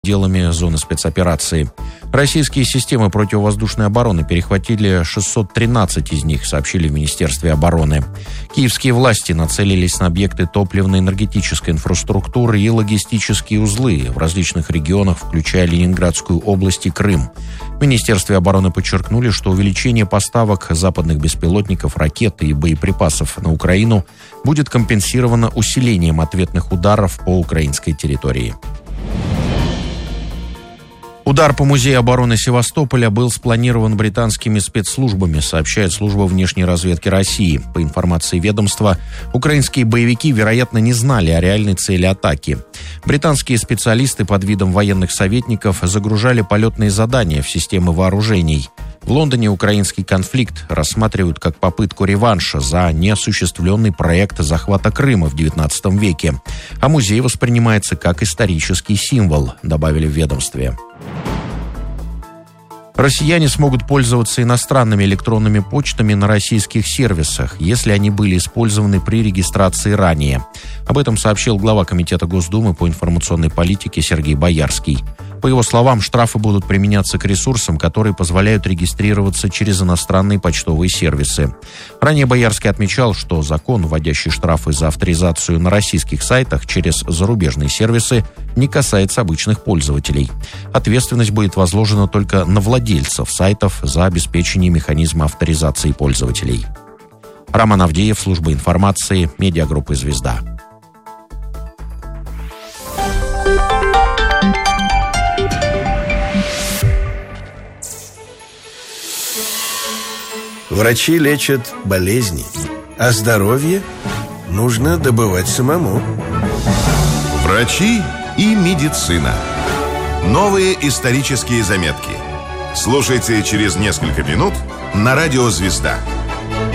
делами зоны спецоперации. Российские системы противовоздушной обороны перехватили 613 из них, сообщили в Министерстве обороны. Киевские власти нацелились на объекты топливно-энергетической инфраструктуры и логистические узлы в различных регионах, включая Ленинградскую область и Крым. В Министерстве обороны подчеркнули, что увеличение поставок западных беспилотников, ракет и боеприпасов на Украину будет компенсировано усилением ответных ударов по украинской территории. Удар по Музею обороны Севастополя был спланирован британскими спецслужбами, сообщает служба внешней разведки России. По информации ведомства, украинские боевики, вероятно, не знали о реальной цели атаки. Британские специалисты под видом военных советников загружали полетные задания в системы вооружений. В Лондоне украинский конфликт рассматривают как попытку реванша за неосуществленный проект захвата Крыма в XIX веке. А музей воспринимается как исторический символ, добавили в ведомстве. Россияне смогут пользоваться иностранными электронными почтами на российских сервисах, если они были использованы при регистрации ранее. Об этом сообщил глава Комитета Госдумы по информационной политике Сергей Боярский. По его словам, штрафы будут применяться к ресурсам, которые позволяют регистрироваться через иностранные почтовые сервисы. Ранее Боярский отмечал, что закон, вводящий штрафы за авторизацию на российских сайтах через зарубежные сервисы, не касается обычных пользователей. Ответственность будет возложена только на владельцев сайтов за обеспечение механизма авторизации пользователей. Роман Авдеев, служба информации, медиагруппы «Звезда». Врачи лечат болезни, а здоровье нужно добывать самому. Врачи и медицина. Новые исторические заметки. Слушайте через несколько минут на радио «Звезда».